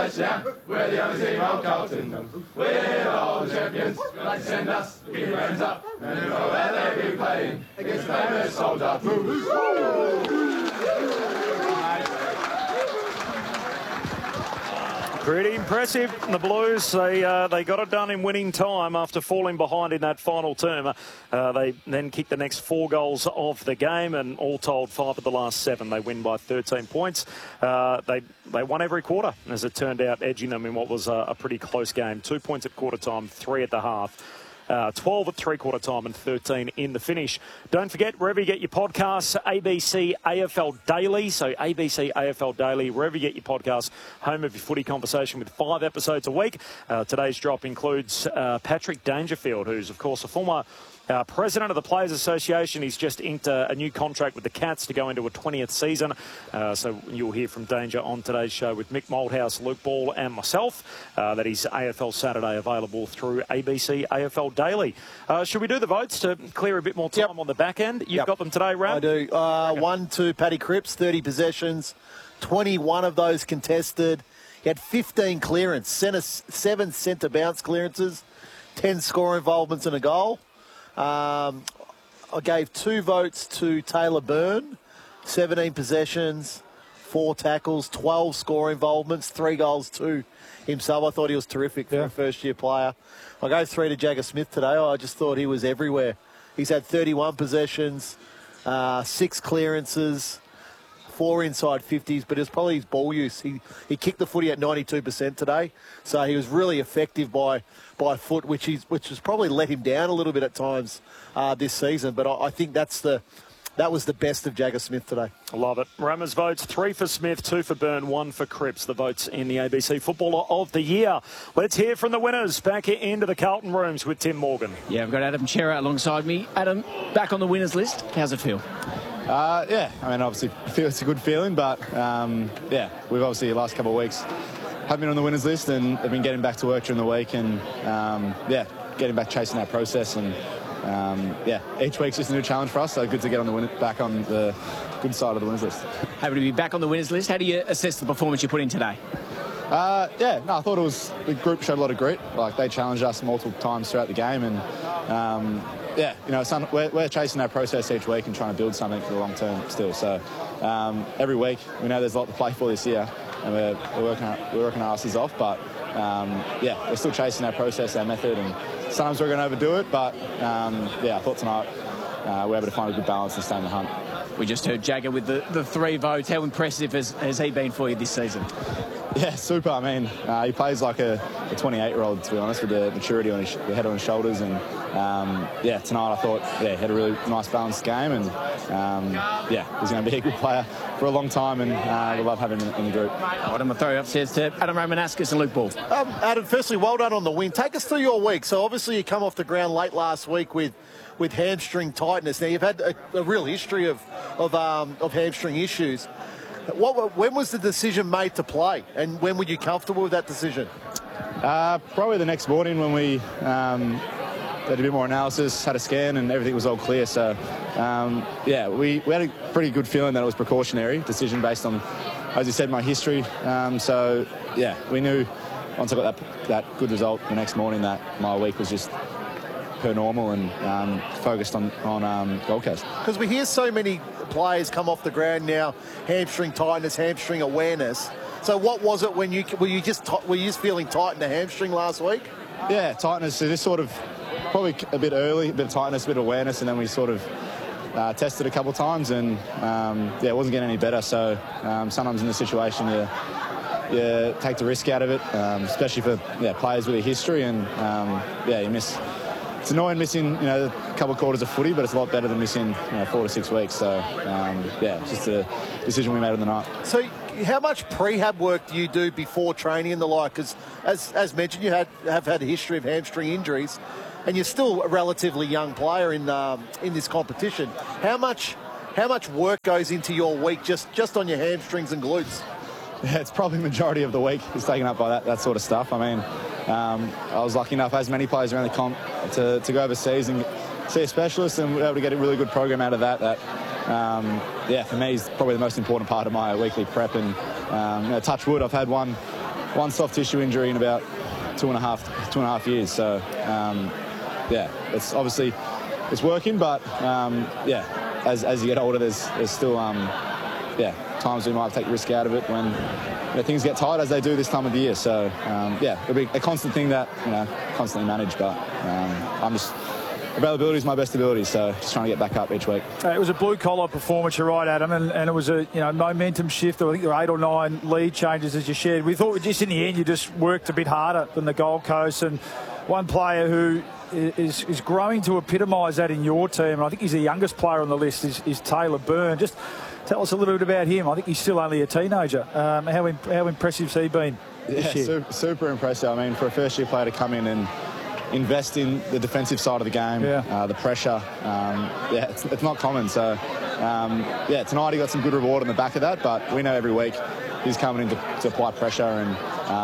West Ham, we're the only team on Carlton. We're all the champions, like to send us, keep your hands up, and you know where they'll be playing against the famous Soldier. Pretty impressive. The Blues, they got it done in winning time after falling behind in that final term. They then kicked the next 4 goals of the game, and all told 5 of the last 7. They win by 13 points. They won every quarter, as it turned out, edging them in what was a pretty close game. 2 points at quarter time, 3 at the half. 12 at three-quarter time and 13 in the finish. Don't forget, wherever you get your podcasts, ABC AFL Daily. So ABC AFL Daily, wherever you get your podcasts, home of your footy conversation with 5 episodes a week. Today's drop includes Patrick Dangerfield, who's, of course, a former president of the Players Association. He's just inked a new contract with the Cats to go into a 20th season. So you'll hear from Danger on today's show with Mick Malthouse, Luke Ball and myself. That is AFL Saturday, available through ABC AFL Daily. Should we do the votes to clear a bit more time on the back end? You've got them today, Ram? I do. 1-2, Paddy Cripps, 30 possessions, 21 of those contested. He had 15 clearance, 7 centre bounce clearances, 10 score involvements and a goal. I gave 2 votes to Taylor Byrne, 17 possessions, 4 tackles, 12 score involvements, 3 goals to himself. I thought he was terrific for a first-year player. I gave 3 to Jagger Smith today. I just thought he was everywhere. He's had 31 possessions, 6 clearances, 4 inside 50s, but it was probably his ball use. He kicked the footy at 92% today, so he was really effective by foot, which has probably let him down a little bit at times this season. But I think that was the best of Jagger Smith today. I love it. Rammer's votes, 3 for Smith, 2 for Byrne, 1 for Cripps. The votes in the ABC Footballer of the Year. Let's hear from the winners. Back into the Carlton rooms with Tim Morgan. Yeah, I've got Adam Chera alongside me. Adam, back on the winners list. How's it feel? Yeah, I mean, obviously, it's a good feeling, but yeah, we've obviously the last couple of weeks have been on the winners list and have been getting back to work during the week and yeah, getting back chasing that process and yeah, each week's just a new challenge for us. So good to get on back on the good side of the winners list. Happy to be back on the winners list. How do you assess the performance you put in today? Yeah, no, I thought the group showed a lot of grit. Like they challenged us multiple times throughout the game and. Yeah, you know, we're chasing that process each week and trying to build something for the long term still. So every week we know there's a lot to play for this year, and we're working our asses off. But yeah, we're still chasing our process, our method, and sometimes we're going to overdo it. But yeah, I thought tonight we're able to find a good balance and stay in the hunt. We just heard Jagger with the 3 votes. How impressive has he been for you this season? Yeah, super. I mean, he plays like a 28-year-old, to be honest, with the maturity on the head on his shoulders. And, yeah, tonight I thought, yeah, he had a really nice balanced game. And, yeah, he's going to be a good player for a long time. And we love having him in the group. I'm going to throw you upstairs to Adam Romanascus and Luke Ball. Adam, firstly, well done on the win. Take us through your week. So, obviously, you come off the ground late last week with hamstring tightness. Now, you've had a real history of hamstring issues. When was the decision made to play, and when were you comfortable with that decision? Probably the next morning when we did a bit more analysis, had a scan, and everything was all clear. So, yeah, we had a pretty good feeling that it was precautionary decision based on, as you said, my history. So, yeah, we knew once I got that good result the next morning that my week was just per normal and focused on Gold Coast. Because we hear so many players come off the ground now, hamstring tightness, hamstring awareness. So what was it when were you just feeling tight in the hamstring last week? Yeah, tightness. So just sort of probably a bit early, a bit of tightness, a bit of awareness, and then we sort of tested a couple of times, and yeah, it wasn't getting any better. So sometimes in the situation you take the risk out of it, especially for players with a history, and yeah, you miss. It's annoying missing, a couple of quarters of footy, but it's a lot better than missing 4 to 6 weeks. So, yeah, it's just a decision we made on the night. So how much prehab work do you do before training and the like? Because, as mentioned, you have had a history of hamstring injuries, and you're still a relatively young player in this competition. How much work goes into your week just on your hamstrings and glutes? Yeah, it's probably the majority of the week is taken up by that sort of stuff. I mean, I was lucky enough, as many players around the comp, to go overseas and see a specialist, and we were able to get a really good program out of that. Yeah, for me is probably the most important part of my weekly prep. And touch wood, I've had one one soft tissue injury in about two and a half years. So, yeah, it's obviously it's working, but yeah, as you get older, there's still times we might take the risk out of it when things get tight, as they do this time of the year. So yeah, it'll be a constant thing that constantly manage. But availability is my best ability, so just trying to get back up each week. It was a blue-collar performance, you're right, Adam, and it was a momentum shift. I think there were 8 or 9 lead changes, as you shared. We thought just in the end you just worked a bit harder than the Gold Coast, and one player who is growing to epitomise that in your team, and I think he's the youngest player on the list, is Taylor Byrne. Just tell us a little bit about him. I think he's still only a teenager. How impressive has he been this year? Super impressive. I mean, for a first-year player to come in and invest in the defensive side of the game, the pressure, it's not common. So, tonight he got some good reward on the back of that, but we know every week he's coming in to apply pressure, and,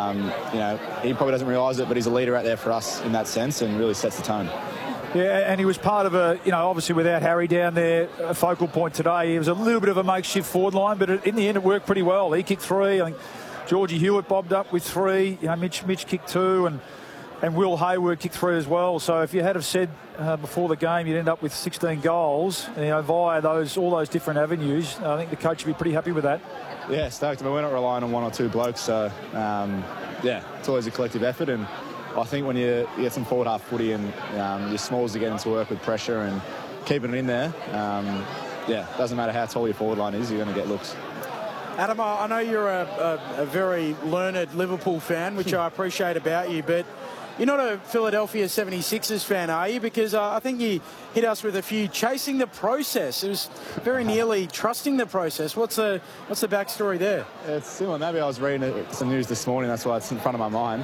he probably doesn't realise it, but he's a leader out there for us in that sense and really sets the tone. Yeah, and he was part of obviously without Harry down there, a focal point today. He was a little bit of a makeshift forward line, but in the end it worked pretty well. He kicked 3. I think Georgie Hewitt bobbed up with 3. Mitch kicked 2, and Will Hayward kicked 3 as well. So if you had have said before the game you'd end up with 16 goals, via all those different avenues, I think the coach would be pretty happy with that. Yeah, stoked. I mean, we're not relying on 1 or 2 blokes, so it's always a collective effort. And I think when you get some forward half footy and your smalls are getting to work with pressure and keeping it in there, doesn't matter how tall your forward line is, you're going to get looks. Adam, I know you're a very learned Liverpool fan, which I appreciate about you, but you're not a Philadelphia 76ers fan, are you? Because I think you hit us with a few chasing the process. It was very nearly trusting the process. What's the backstory there? It's similar. Maybe I was reading some news this morning, that's why it's in front of my mind.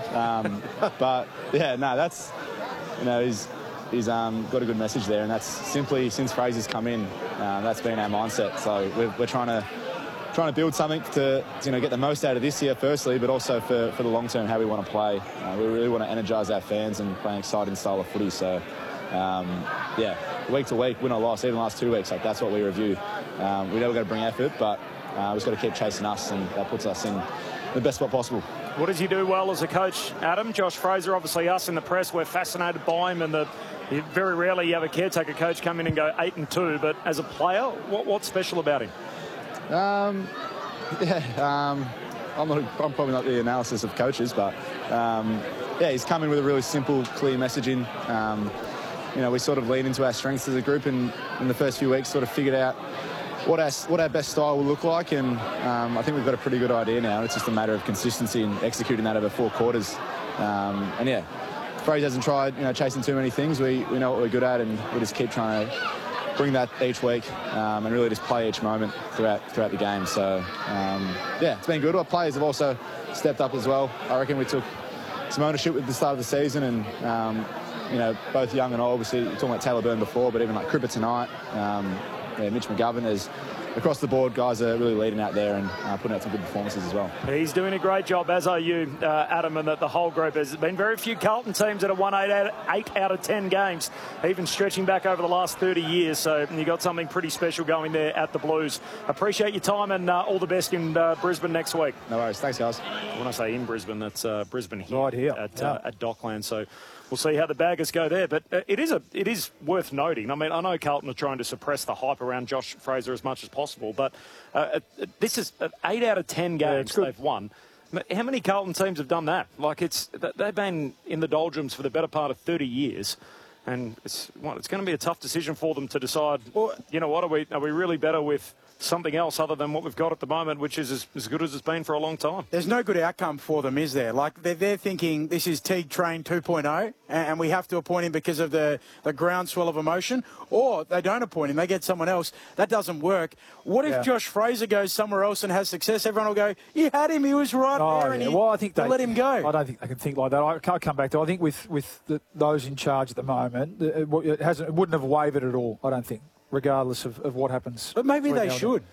That's he's got a good message there, and that's simply since Fraser's come in, that's been our mindset. So we're trying to build something to get the most out of this year, firstly, but also for the long term, how we want to play. We really want to energise our fans and play an exciting style of footy. So, week to week, win or loss, even the last 2 weeks, that's what we review. We know we've got to bring effort, but we've just got to keep chasing us, and that puts us in the best spot possible. What does he do well as a coach, Adam? Josh Fraser, obviously us in the press, we're fascinated by him, and very rarely you have a caretaker coach come in and go 8-2, but as a player, what's special about him? I'm probably not the analysis of coaches, but he's come in with a really simple, clear messaging. We sort of lean into our strengths as a group, and in the first few weeks sort of figured out what our best style will look like, and I think we've got a pretty good idea now. It's just a matter of consistency and executing that over 4 quarters. Fraser hasn't tried chasing too many things. We know what we're good at, and we just keep trying to bring that each week and really just play each moment throughout the game. So, it's been good. Our players have also stepped up as well. I reckon we took some ownership at the start of the season, and, both young and old. Obviously, you're talking about Taylor Byrne before, but even like Cripper tonight, Mitch McGovern, is across the board, guys are really leading out there and putting out some good performances as well. He's doing a great job, as are you, Adam, and the whole group. There's been very few Carlton teams that have won 8 out of 10 games, even stretching back over the last 30 years. So you got something pretty special going there at the Blues. Appreciate your time, and all the best in Brisbane next week. No worries. Thanks, guys. When I say in Brisbane, that's Brisbane here, right here at Dockland. So we'll see how the Baggers go there. But it is worth noting. I mean, I know Carlton are trying to suppress the hype around Josh Fraser as much as possible, but this is 8 out of 10 games they've won. How many Carlton teams have done that? They've been in the doldrums for the better part of 30 years. And it's going to be a tough decision for them to decide, are we really better with something else other than what we've got at the moment, which is as good as it's been for a long time? There's no good outcome for them, is there? Like, they're thinking this is Teague Train 2.0, and we have to appoint him because of the groundswell of emotion, or they don't appoint him, they get someone else. That doesn't work. What if Josh Fraser goes somewhere else and has success? Everyone will go, you had him, he was right there, and I think they let him go. I don't think they can think like that. I can't come back to it. I think with those in charge at the moment, it wouldn't have wavered at all, I don't think, regardless of what happens. But maybe they should.